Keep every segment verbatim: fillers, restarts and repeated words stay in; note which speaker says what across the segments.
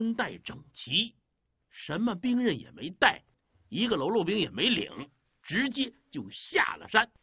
Speaker 1: 穿戴整齐，什么兵刃也没带，一个喽啰兵也没领，直接就下了山。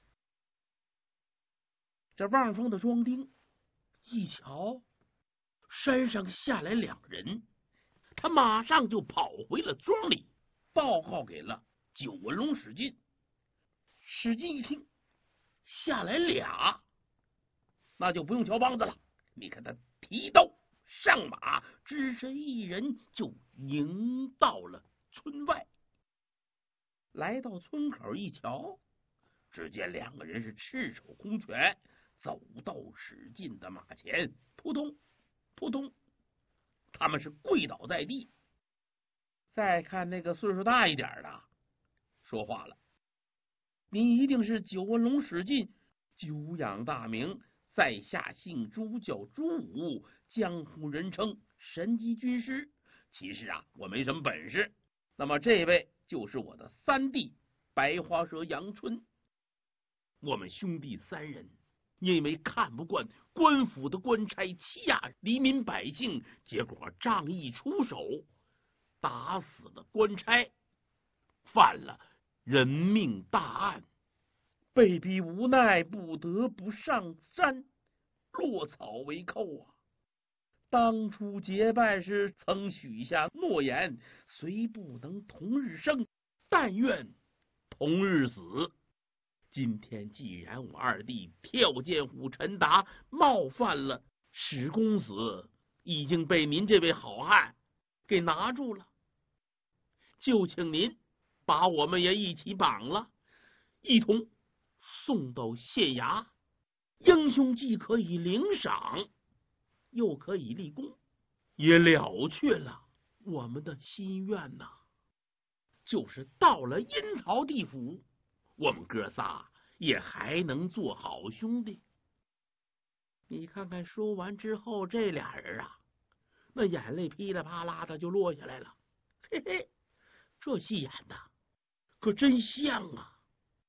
Speaker 1: 这望风的庄丁一瞧，山上下来两人，他马上就跑回了庄里，报告给了九纹龙史进。史进一听下来俩，那就不用瞧梆子了，你看他提刀上马，只身一人就迎到了村外。来到村口一瞧，只见两个人是赤手空拳，走到史进的马前，扑通扑通，他们是跪倒在地。再看那个岁数大一点的说话了：“你一定是九纹龙史进，久仰大名，在下姓朱，叫朱武，江湖人称神机军师。其实啊，我没什么本事。那么这位就是我的三弟白花蛇杨春。我们兄弟三人因为看不惯官府的官差欺压黎民百姓，结果仗义出手，打死了官差，犯了人命大案，被逼无奈，不得不上山落草为寇啊！当初结拜时曾许下诺言，虽不能同日生，但愿同日死。今天既然我二弟跳涧虎陈达冒犯了史公子，已经被您这位好汉给拿住了，就请您把我们也一起绑了，一同送到县衙，英雄既可以领赏，又可以立功，也了却了我们的心愿呐。就是到了阴曹地府，我们哥仨也还能做好兄弟。你看看，说完之后，这俩人啊，那眼泪噼里啪啦的就落下来了。嘿嘿，这戏演的可真像啊！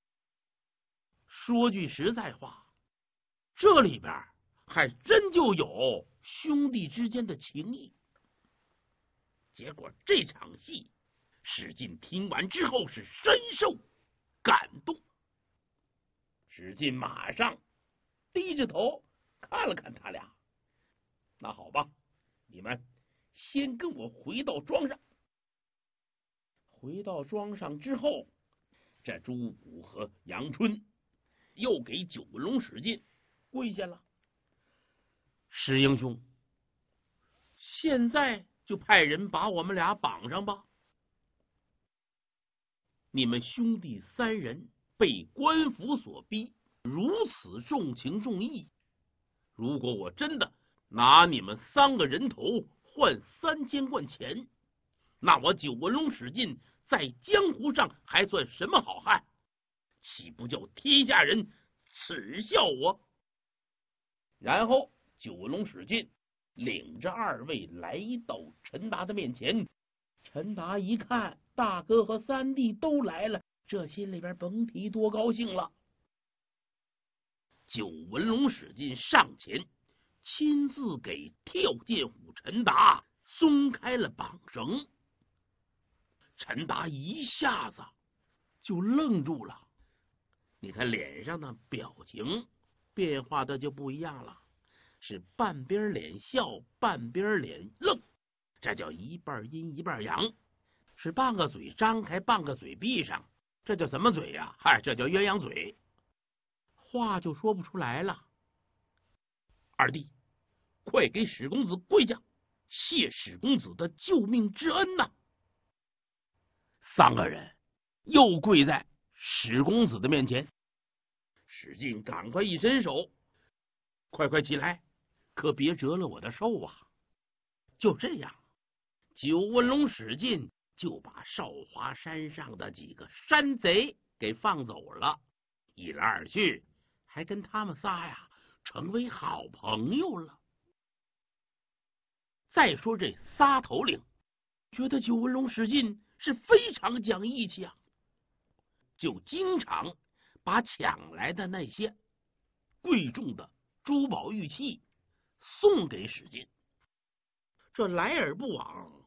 Speaker 1: 说句实在话，这里边还真就有兄弟之间的情谊。结果这场戏，史进听完之后是深受感动。史进马上低着头看了看他俩，那好吧，你们先跟我回到庄上。回到庄上之后，这朱武和杨春又给九纹龙史进跪下了。石英兄，现在就派人把我们俩绑上吧。你们兄弟三人被官府所逼，如此重情重义，如果我真的拿你们三个人头换三千贯钱，那我九纹龙史进在江湖上还算什么好汉？岂不叫天下人耻笑我？然后九纹龙史进领着二位来到陈达的面前。陈达一看大哥和三弟都来了，这心里边甭提多高兴了。九纹龙史进上前亲自给跳涧虎陈达松开了绑绳。陈达一下子就愣住了，你看脸上的表情变化的就不一样了，是半边脸笑，半边脸愣，这叫一半阴一半阳，是半个嘴张开，半个嘴闭上，这叫什么嘴呀？嗨，这叫鸳鸯嘴，话就说不出来了。二弟，快给史公子跪下，谢史公子的救命之恩呐！三个人又跪在史公子的面前。史进赶快一伸手，快快起来，可别折了我的寿啊！就这样，九纹龙史进就把少华山上的几个山贼给放走了，一来二去还跟他们仨呀成为好朋友了。再说这仨头领觉得九纹龙史进是非常讲义气啊，就经常把抢来的那些贵重的珠宝玉器送给史进。这来而不往，